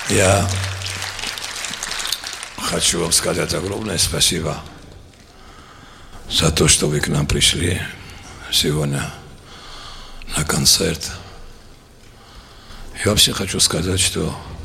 Я хочу вам сказать огромное спасибо за то, что вы к нам пришли сегодня на концерт. И вообще хочу сказать, что